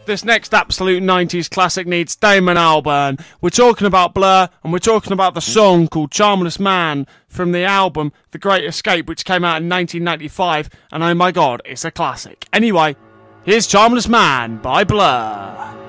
This next absolute 90s classic needs Damon Albarn. We're talking about Blur, and we're talking about the song called Charmless Man from the album The Great Escape, which came out in 1995, and oh my god, it's a classic. Anyway, here's Charmless Man by Blur.